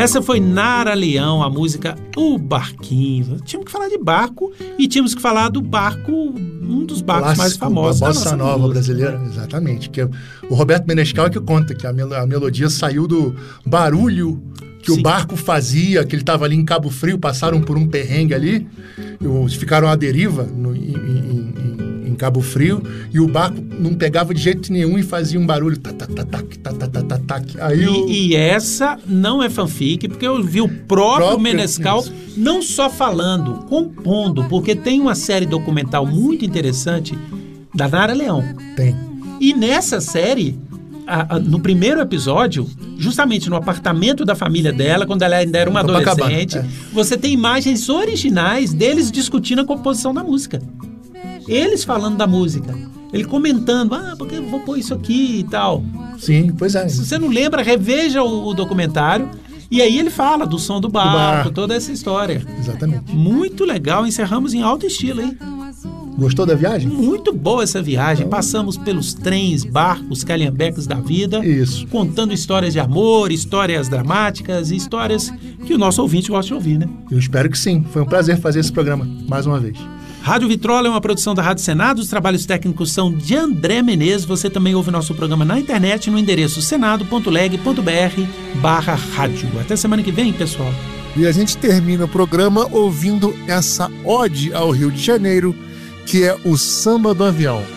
Essa foi Nara Leão, a música O Barquinho. Tínhamos que falar de barco e tínhamos que falar do barco, um dos barcos mais famosos da bossa nova brasileira, exatamente. Que o Roberto Menescal é que conta que a melodia saiu do barulho que o barco fazia, que ele estava ali em Cabo Frio, passaram por um perrengue ali, ficaram à deriva em Cabo Frio, e o barco não pegava de jeito nenhum e fazia um barulho e essa não é fanfic, porque eu vi o próprio Menescal não só falando, compondo, porque tem uma série documental muito interessante da Nara Leão. Tem. E nessa série, no primeiro episódio, justamente no apartamento da família dela, quando ela ainda era uma adolescente, você tem imagens originais deles discutindo a composição da música. Eles falando da música. Ele comentando, porque eu vou pôr isso aqui e tal. Sim, pois é. Se você não lembra, reveja o documentário. E aí ele fala do som do barco, toda essa história. Exatamente. Muito legal, encerramos em alto estilo, hein? Gostou da viagem? Muito boa essa viagem. Passamos pelos trens, barcos, calhambeques da vida. Isso. Contando histórias de amor, histórias dramáticas e histórias que o nosso ouvinte gosta de ouvir, né? Eu espero que sim. Foi um prazer fazer esse programa, mais uma vez. Rádio Vitrola é uma produção da Rádio Senado. Os trabalhos técnicos são de André Menezes. Você também ouve nosso programa na internet no endereço senado.leg.br/rádio. Até semana que vem, pessoal. E a gente termina o programa ouvindo essa ode ao Rio de Janeiro, que é o Samba do Avião.